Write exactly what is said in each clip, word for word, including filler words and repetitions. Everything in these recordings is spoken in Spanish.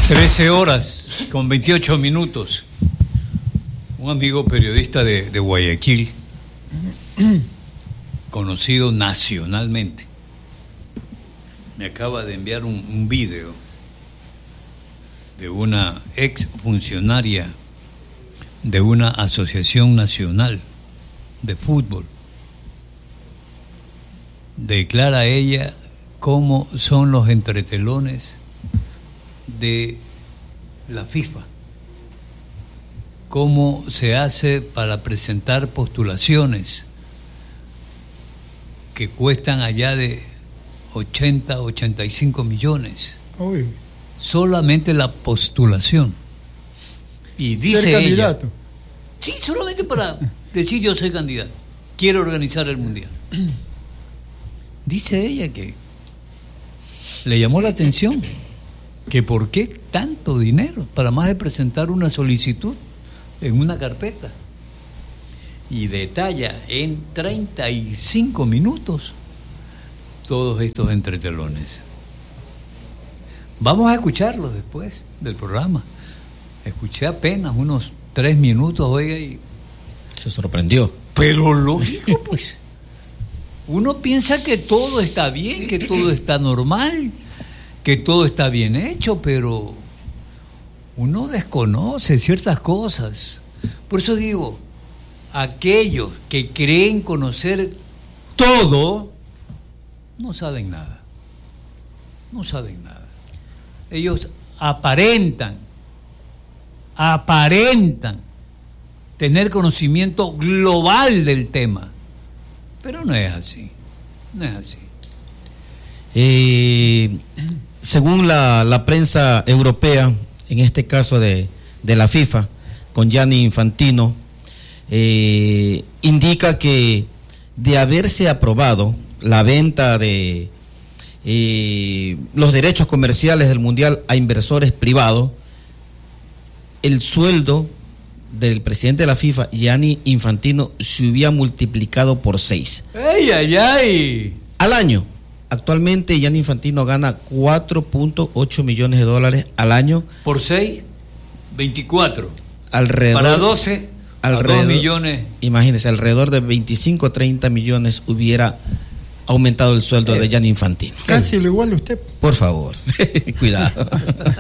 trece horas con veintiocho minutos. Un amigo periodista de, de Guayaquil, conocido nacionalmente, me acaba de enviar un, un video de una ex funcionaria de una asociación nacional de fútbol. Declara ella cómo son los entretelones de la FIFA, cómo se hace para presentar postulaciones que cuestan allá de ochenta, ochenta y cinco millones. Uy. Solamente la postulación. Y dice ¿Ser candidato? Ella, sí, solamente para decir yo soy candidato, quiero organizar el mundial. Dice ella que le llamó la atención que por qué tanto dinero para más de presentar una solicitud en una carpeta, y detalla en treinta y cinco minutos todos estos entretelones. Vamos a escucharlos después del programa. Escuché apenas unos tres minutos, oiga, y se sorprendió. Pero lógico, pues. Uno piensa que todo está bien, que todo está normal, que todo está bien hecho, pero uno desconoce ciertas cosas. Por eso digo, aquellos que creen conocer todo, no saben nada. No saben nada. Ellos aparentan, aparentan tener conocimiento global del tema, pero no es así, no es así. Eh, según la, la prensa europea, en este caso de, de la FIFA, con Gianni Infantino, eh, indica que de haberse aprobado la venta de eh, los derechos comerciales del Mundial a inversores privados, el sueldo del presidente de la FIFA, Gianni Infantino, se hubiera multiplicado por seis. ¡Ay, ay, ay! Al año. Actualmente Gianni Infantino gana cuatro punto ocho millones de dólares al año. ¿Por seis? veinticuatro. Alrededor, para doce, alrededor, a dos millones. Imagínense, alrededor de veinticinco a treinta millones hubiera aumentado el sueldo eh, de Gianni Infantino. Casi lo igual usted. Por favor, cuidado.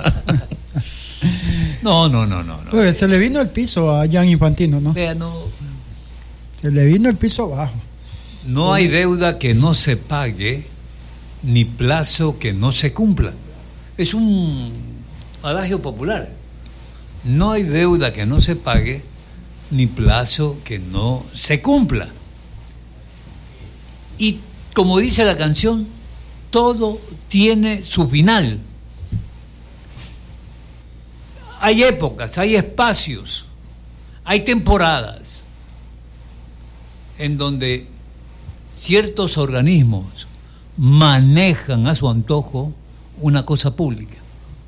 No, no, no, no. no. Oye, se le vino el piso a Gianni Infantino, ¿no? Vea, no. Se le vino el piso abajo. No hay deuda que no se pague, ni plazo que no se cumpla. Es un adagio popular. No hay deuda que no se pague, ni plazo que no se cumpla. Y como dice la canción, todo tiene su final. Hay épocas, hay espacios, hay temporadas en donde ciertos organismos manejan a su antojo una cosa pública,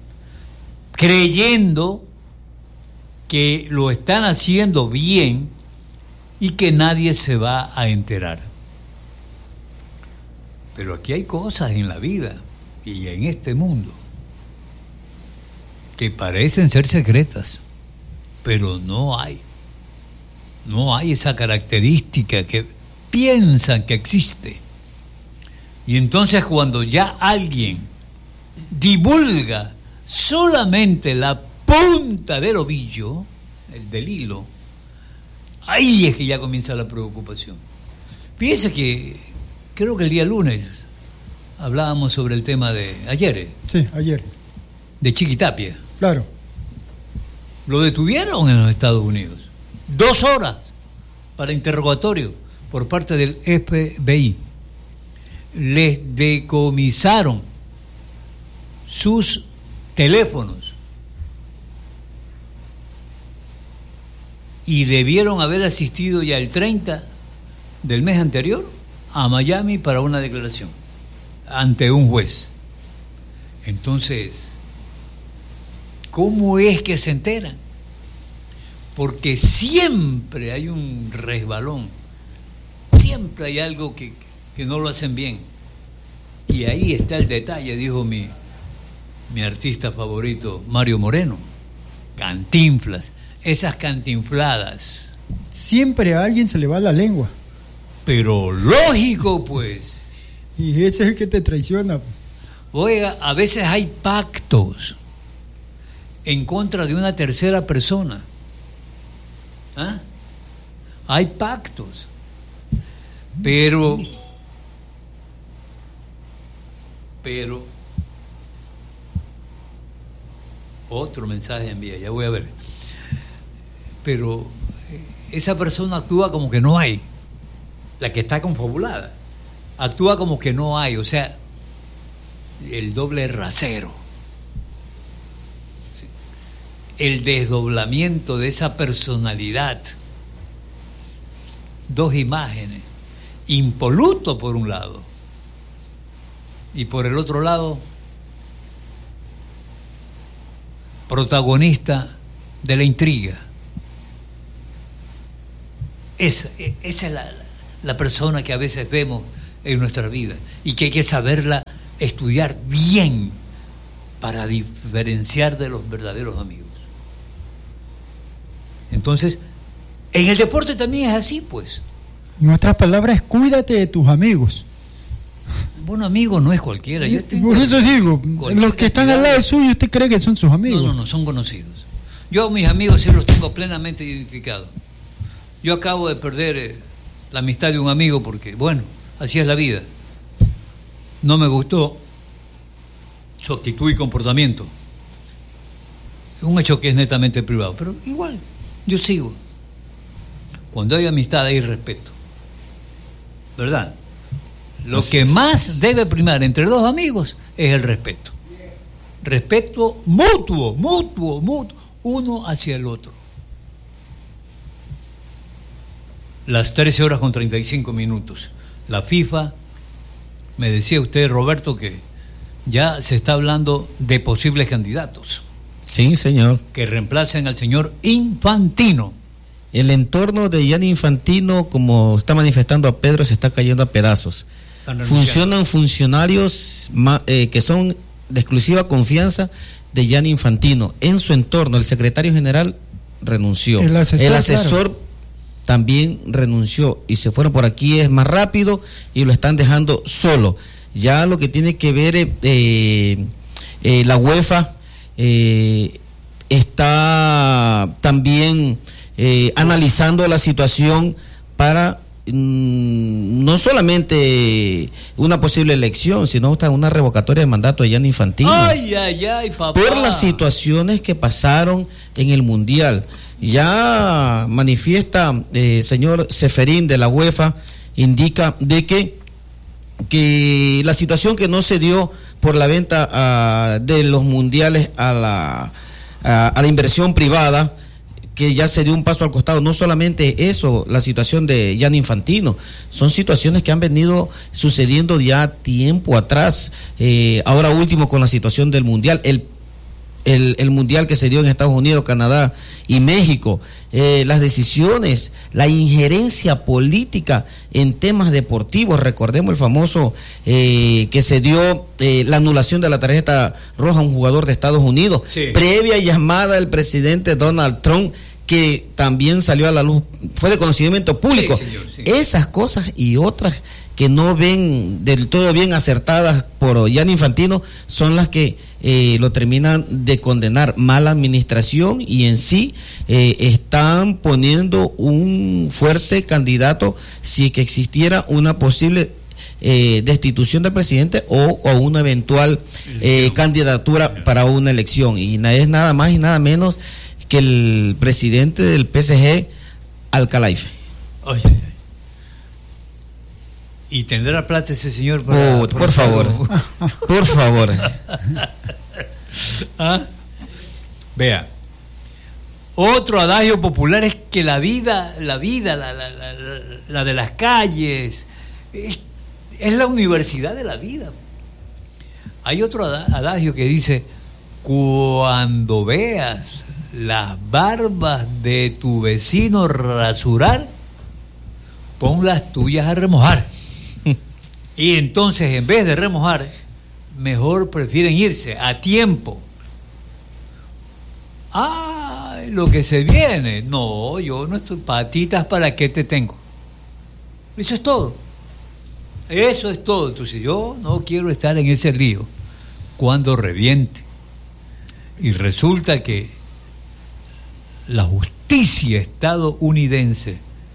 creyendo que lo están haciendo bien y que nadie se va a enterar. Pero aquí hay cosas en la vida y en este mundo que parecen ser secretas, pero no hay. No hay esa característica que piensan que existe. Y entonces cuando ya alguien divulga solamente la punta del ovillo, el del hilo, ahí es que ya comienza la preocupación. Fíjese que creo que el día lunes hablábamos sobre el tema de ayer. Sí, ayer. De Chiquitapia. Claro. Lo detuvieron en los Estados Unidos. Dos horas para interrogatorio por parte del F B I. Les decomisaron sus teléfonos y debieron haber asistido ya el treinta del mes anterior a Miami para una declaración ante un juez. Entonces, ¿cómo es que se enteran? Porque siempre hay un resbalón, siempre hay algo que, que no lo hacen bien. Y ahí está el detalle, dijo mi, mi artista favorito, Mario Moreno. Cantinflas, esas cantinfladas. Siempre a alguien se le va la lengua. Pero lógico, pues. Y ese es el que te traiciona. Oiga, a veces hay pactos en contra de una tercera persona. ¿Ah? Hay pactos. Pero, pero, otro mensaje envía, ya voy a ver. Pero esa persona actúa como que no hay. La que está confabulada actúa como que no hay, o sea, el doble rasero, ¿sí? El desdoblamiento de esa personalidad, dos imágenes, impoluto por un lado y por el otro lado protagonista de la intriga. Esa, esa es la, la persona que a veces vemos en nuestra vida y que hay que saberla estudiar bien para diferenciar de los verdaderos amigos. Entonces, en el deporte también es así, pues. En otras palabras, cuídate de tus amigos. Bueno, amigo no es cualquiera. Yo tengo Por eso digo, los que están al lado suyo, ¿usted cree que son sus amigos? No, no, no, son conocidos. Yo mis amigos sí los tengo plenamente identificados. Yo acabo de perder eh, la amistad de un amigo porque, bueno, así es la vida. No me gustó su actitud y comportamiento. Es un hecho que es netamente privado, pero igual, yo sigo. Cuando hay amistad hay respeto, ¿verdad? Lo que más debe primar entre dos amigos es el respeto. Respeto mutuo, mutuo, mutuo, uno hacia el otro. Las trece horas con treinta y cinco minutos. La FIFA, me decía usted, Roberto, que ya se está hablando de posibles candidatos. Sí, señor. Que reemplacen al señor Infantino. El entorno de Gianni Infantino, como está manifestando a Pedro, se está cayendo a pedazos. Funcionan funcionarios eh, que son de exclusiva confianza de Gianni Infantino. En su entorno, el secretario general renunció. El asesor, el asesor claro. también renunció. Y se fueron por aquí, es más rápido, y lo están dejando solo. Ya lo que tiene que ver eh, eh, la UEFA eh, está también eh, analizando la situación para no solamente una posible elección, sino hasta una revocatoria de mandato de Gianni Infantino. Ay, ay, ay, papá. Por las situaciones que pasaron en el Mundial. Ya manifiesta el eh, señor Ceferín de la UEFA, indica de que, que la situación que no se dio por la venta uh, de los mundiales a la, a, a la inversión privada, que ya se dio un paso al costado. No solamente eso, la situación de Gianni Infantino, son situaciones que han venido sucediendo ya tiempo atrás, eh, ahora último con la situación del Mundial, el, el, el Mundial que se dio en Estados Unidos, Canadá y México, eh, las decisiones, la injerencia política en temas deportivos. Recordemos el famoso eh, que se dio eh, la anulación de la tarjeta roja a un jugador de Estados Unidos, sí. Previa llamada del presidente Donald Trump, que también salió a la luz, fue de conocimiento público. Sí, señor, sí. Esas cosas y otras que no ven del todo bien acertadas por Gianni Infantino son las que eh, lo terminan de condenar. Mala administración, y en sí eh, están poniendo un fuerte candidato si que existiera una posible eh, destitución del presidente o, o una eventual eh, candidatura para una elección. Y es nada más y nada menos que el presidente del P S G, Al-Khelaifi. Oye, oye. ¿Y tendrá plata ese señor para, oh, por, por favor, por favor. ¿Ah? Vea, otro adagio popular es que la vida, la vida, la, la, la, la de las calles, es, es la universidad de la vida. Hay otro adagio que dice: cuando veas las barbas de tu vecino rasurar, pon las tuyas a remojar. Y entonces, en vez de remojar, mejor prefieren irse a tiempo. Ah, lo que se viene. No, yo no estoy patitas, ¿para qué te tengo? Eso es todo. Eso es todo. Entonces yo no quiero estar en ese lío cuando reviente. Y resulta que la justicia estadounidense,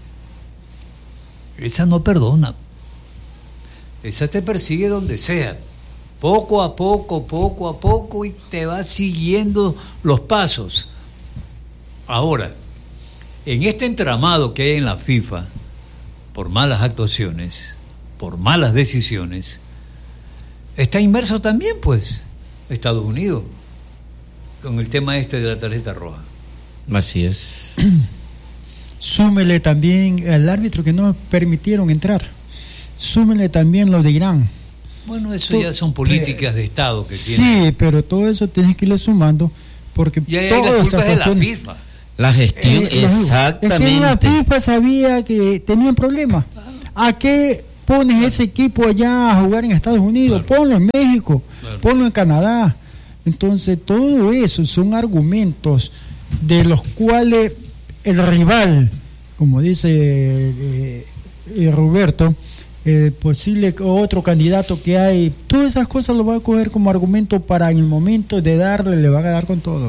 esa no perdona. Esa te persigue donde sea. Poco a poco, poco a poco, y te va siguiendo los pasos. Ahora, en este entramado que hay en la FIFA, por malas actuaciones, por malas decisiones, está inmerso también, pues, Estados Unidos, con el tema este de la tarjeta roja. Así es. Súmele también al árbitro que no permitieron entrar. Súmele también lo de Irán. Bueno, eso Tú, ya son políticas de Estado que sí, tienen. Sí, pero todo eso tienes que irle sumando, porque y ahí todo eso es de la FIFA. La gestión, eh, exactamente. Es que la FIFA sabía que tenían problemas. ¿A qué pones ese equipo allá a jugar en Estados Unidos? Claro. Ponlo en México, claro. Ponlo en Canadá. Entonces, todo eso son argumentos de los cuales el rival, como dice eh, eh, Roberto, el posible otro candidato que hay, todas esas cosas lo va a coger como argumento para en el momento de darle, le va a dar con todo.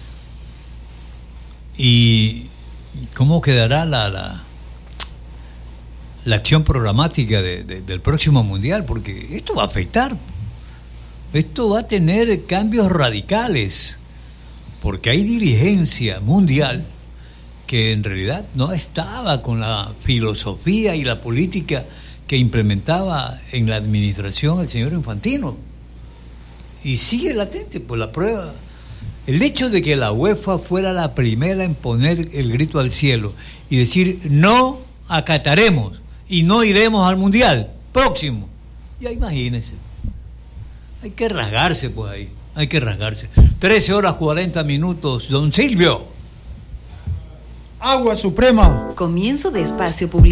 ¿Y cómo quedará la la, la acción programática de, de, del próximo mundial? Porque esto va a afectar, esto va a tener cambios radicales, porque hay dirigencia mundial que en realidad no estaba con la filosofía y la política que implementaba en la administración el señor Infantino, y sigue latente por la prueba. El hecho de que la UEFA fuera la primera en poner el grito al cielo y decir no acataremos y no iremos al mundial próximo, ya imagínense, hay que rasgarse pues ahí, hay que rasgarse. trece horas cuarenta minutos, don Silvio. Agua Suprema. Comienzo de espacio publicitario.